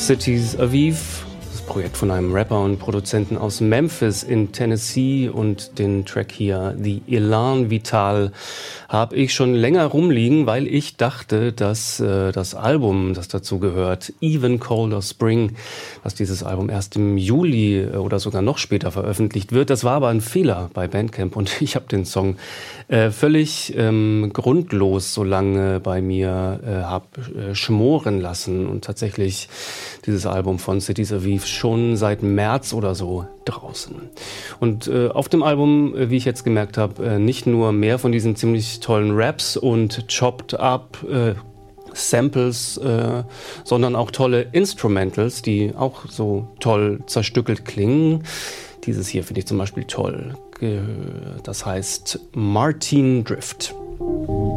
Cities Aviv, das Projekt von einem Rapper und Produzenten aus Memphis in Tennessee, und den Track hier, The Elan Vital, habe ich schon länger rumliegen, weil ich dachte, dass das Album, das dazu gehört, Even Colder Spring, dass dieses Album erst im Juli oder sogar noch später veröffentlicht wird. Das war aber ein Fehler bei Bandcamp und ich habe den Song völlig grundlos so lange bei mir schmoren lassen und tatsächlich dieses Album von Cities Aviv schon seit März oder so draußen. Und auf dem Album, wie ich jetzt gemerkt habe, nicht nur mehr von diesen ziemlich tollen Raps und chopped up Samples, sondern auch tolle Instrumentals, die auch so toll zerstückelt klingen. Dieses hier finde ich zum Beispiel toll. Das heißt Martin Drift.